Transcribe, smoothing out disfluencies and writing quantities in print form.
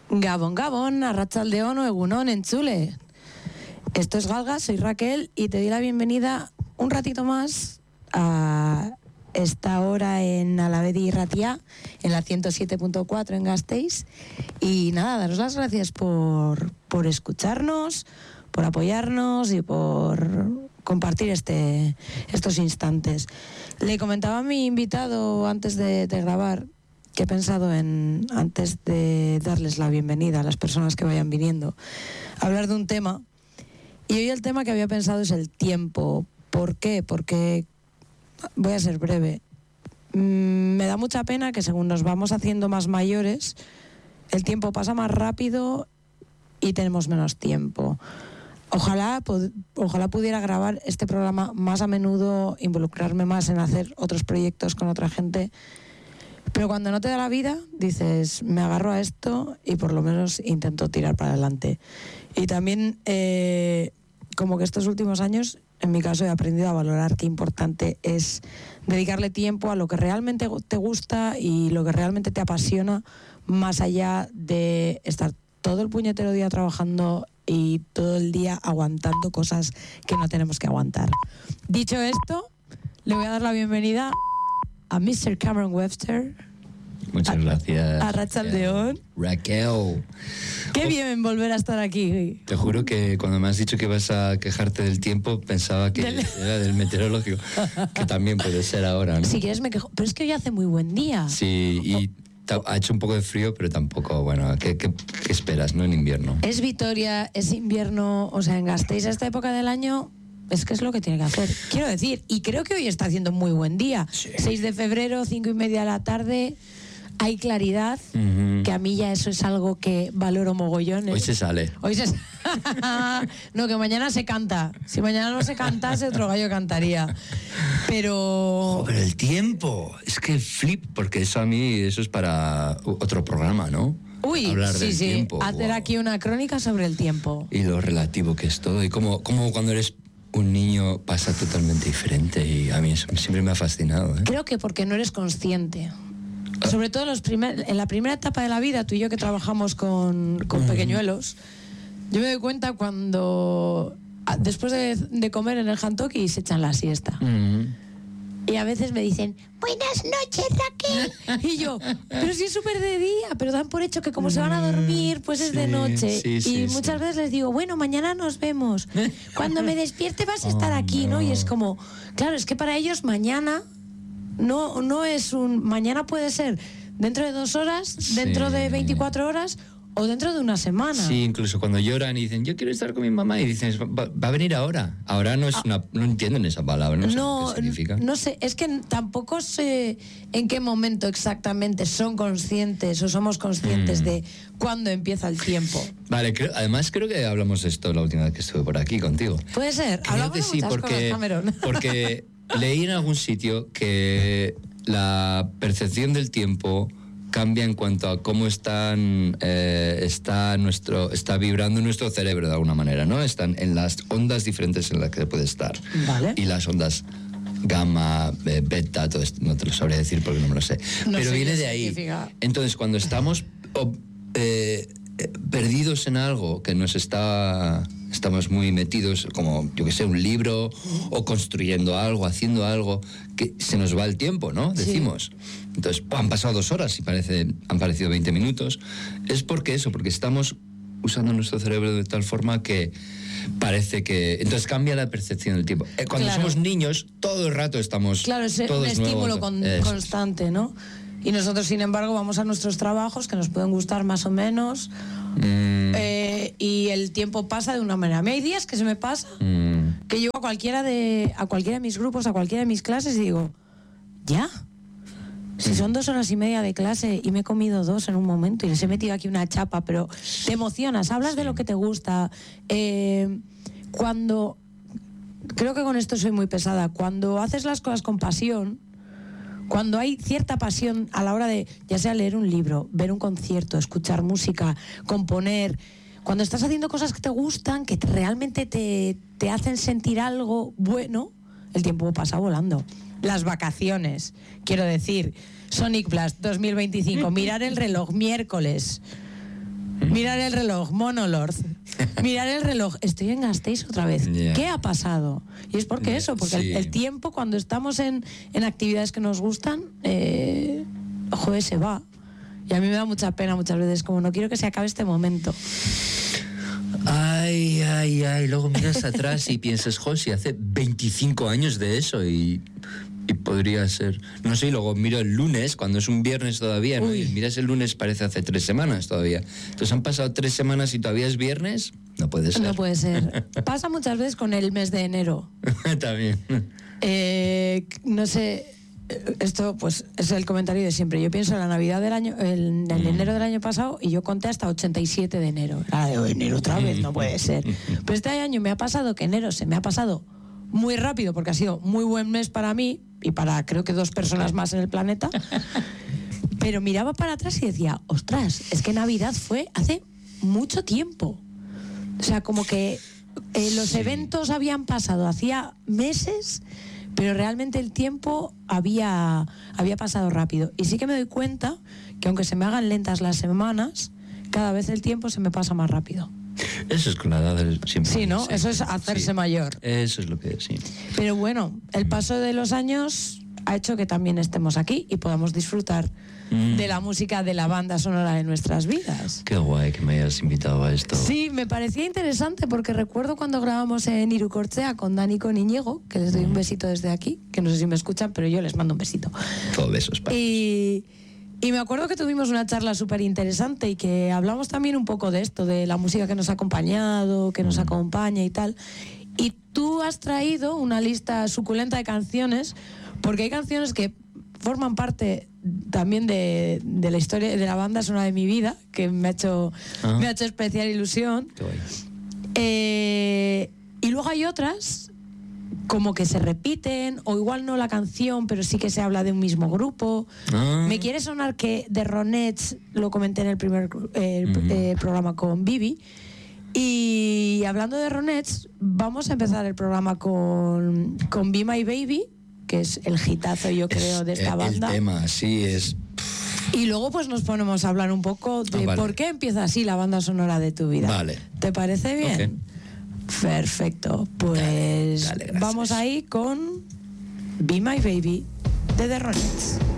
Gabón, Gabón, arratsaldeon o egunon entzule. Esto es Galga, soy Raquel y te doy la bienvenida un ratito más a esta hora en Alavedi Irratia, en la 107.4 en Gasteiz. Y nada, daros las gracias por escucharnos, por apoyarnos y por compartir estos instantes. Le comentaba a mi invitado antes de grabar que he pensado en, antes de darles la bienvenida a las personas que vayan viniendo, hablar de un tema. Y hoy el tema que había pensado es el tiempo. ¿Por qué? Porque, voy a ser breve, me da mucha pena que según nos vamos haciendo más mayores, el tiempo pasa más rápido y tenemos menos tiempo. Ojalá pudiera grabar este programa más a menudo, involucrarme más en hacer otros proyectos con otra gente. Pero cuando no te da la vida, dices, me agarro a esto y por lo menos intento tirar para adelante. Y también, como que estos últimos años, en mi caso, he aprendido a valorar qué importante es dedicarle tiempo a lo que realmente te gusta y lo que realmente te apasiona, más allá de estar todo el puñetero día trabajando y todo el día aguantando cosas que no tenemos que aguantar. Dicho esto, le voy a dar la bienvenida a Mr. Cameron Webster. Muchas gracias. Arratsaldeon. Raquel. Qué bien volver a estar aquí. Te juro que cuando me has dicho que vas a quejarte del tiempo, pensaba que era del meteorológico, que también puede ser ahora, ¿no? Si quieres me quejo, pero es que hoy hace muy buen día. Sí, y ha hecho un poco de frío, pero tampoco, bueno, ¿qué esperas, no? En invierno. Es Vitoria, es invierno, o sea, en Gasteiz a esta época del año es que es lo que tiene que hacer. Quiero decir, y creo que hoy está haciendo muy buen día. Sí. 6 de febrero, 5:30 de la tarde, hay claridad, que a mí ya eso es algo que valoro mogollón. Hoy se sale. No, que mañana se canta. Si mañana no se cantase, otro gallo cantaría. Pero el tiempo, es que flip, porque eso a mí, eso es para otro programa, ¿no? Uy, hablar del tiempo. Hacer aquí una crónica sobre el tiempo. Y lo relativo que es todo, y cómo cuando eres un niño pasa totalmente diferente, y a mí eso siempre me ha fascinado, ¿eh? Creo que porque no eres consciente. Sobre todo en la primera etapa de la vida, tú y yo que trabajamos con pequeñuelos, yo me doy cuenta cuando después de comer en el Hantoki se echan la siesta. Y a veces me dicen, buenas noches, Raquel. Y yo, pero si es súper de día, pero dan por hecho que como se van a dormir, pues es de noche. Y muchas veces les digo, bueno, mañana nos vemos. Cuando me despierte vas a estar aquí, ¿no? Y es como, claro, es que para ellos mañana no es mañana puede ser dentro de 2 horas, dentro de 24 horas o dentro de una semana. Sí, incluso cuando lloran y dicen, yo quiero estar con mi mamá, y dicen, va a venir ahora. Ahora no es no entienden esa palabra, no sé qué significa. No sé, es que tampoco sé en qué momento exactamente son conscientes o somos conscientes de cuándo empieza el tiempo. Vale, además creo que hablamos de esto la última vez que estuve por aquí contigo. Puede ser, creo que sí, cosas, Cameron. Porque leí en algún sitio que la percepción del tiempo cambia en cuanto a cómo está vibrando nuestro cerebro de alguna manera, ¿no? Están en las ondas diferentes en las que puede estar. Vale. Y las ondas gamma, beta, todo esto, no te lo sabría decir porque no me lo sé. Pero viene de ahí. Significa. Entonces, cuando estamos perdidos en algo que estamos muy metidos, como, yo que sé, un libro, o construyendo algo, haciendo algo, que se nos va el tiempo, ¿no? Decimos. Entonces, han pasado 2 horas y han parecido 20 minutos. Es porque estamos usando nuestro cerebro de tal forma que parece que... Entonces cambia la percepción del tiempo. Cuando somos niños, todo el rato estamos... Claro, es un estímulo constante, ¿no? Y nosotros, sin embargo, vamos a nuestros trabajos, que nos pueden gustar más o menos, y el tiempo pasa de una manera. A mí hay días que se me pasa, que llego a cualquiera de mis grupos, a cualquiera de mis clases, y digo, ¿ya? Si son 2 horas y media de clase y me he comido 2 en un momento y les he metido aquí una chapa, pero te emocionas, hablas de lo que te gusta. Creo que con esto soy muy pesada. Cuando haces las cosas con pasión, cuando hay cierta pasión a la hora de, ya sea leer un libro, ver un concierto, escuchar música, componer, cuando estás haciendo cosas que te gustan, que realmente te hacen sentir algo bueno, el tiempo pasa volando. Las vacaciones, quiero decir, Sonic Blast 2025, mirar el reloj, miércoles. Mirar el reloj, Monolord. Mirar el reloj, estoy en Gasteiz otra vez. Yeah. ¿Qué ha pasado? Y es porque eso, porque Sí. el tiempo cuando estamos en actividades que nos gustan, joder, se va. Y a mí me da mucha pena muchas veces, como no quiero que se acabe este momento. Ay, luego miras atrás y piensas, José, hace 25 años de eso y podría ser, no sé, y luego miro el lunes, cuando es un viernes todavía, ¿no? Y miras el lunes, parece hace 3 semanas todavía. Entonces han pasado 3 semanas y todavía es viernes, no puede ser. No puede ser. Pasa muchas veces con el mes de enero. También. No sé, esto pues es el comentario de siempre. Yo pienso en la Navidad del año, en el enero del año pasado, y yo conté hasta 87 de enero. De enero otra vez, no puede ser. Pero este año me ha pasado que enero se me ha pasado muy rápido, porque ha sido muy buen mes para mí y para creo que 2 personas más en el planeta. Pero miraba para atrás y decía, ostras, es que Navidad fue hace mucho tiempo. O sea, como que los eventos habían pasado hacía meses, pero realmente el tiempo había pasado rápido. Y sí que me doy cuenta que aunque se me hagan lentas las semanas, cada vez el tiempo se me pasa más rápido. Eso es con la edad siempre. Sí, ¿no? Sí. Eso es hacerse mayor. Eso es lo que es, sí. Pero bueno, el paso de los años ha hecho que también estemos aquí y podamos disfrutar de la música de la banda sonora de nuestras vidas. Qué guay que me hayas invitado a esto. Sí, me parecía interesante porque recuerdo cuando grabamos en Irukortzea con Dani y con Iñigo, que les doy un besito desde aquí, que no sé si me escuchan, pero yo les mando un besito. Todo besos para Y me acuerdo que tuvimos una charla súper interesante y que hablamos también un poco de esto, de la música que nos ha acompañado, que nos acompaña y tal. Y tú has traído una lista suculenta de canciones, porque hay canciones que forman parte también de la historia de la banda sonora de mi vida, que me ha hecho especial ilusión. Qué guay. Y luego hay otras como que se repiten, o igual no la canción, pero sí que se habla de un mismo grupo. Me quiere sonar que de Ronettes, lo comenté en el primer programa con Vivi. Y hablando de Ronettes, vamos a empezar el programa con Be My Baby, que es el hitazo, yo creo, de esta banda. El tema, sí, es... Y luego pues nos ponemos a hablar un poco de vale. por qué empieza así la banda sonora de tu vida. Vale. ¿Te parece bien? Okay. Perfecto. Pues dale, gracias. vamos ahí con Be My Baby de The Ronettes.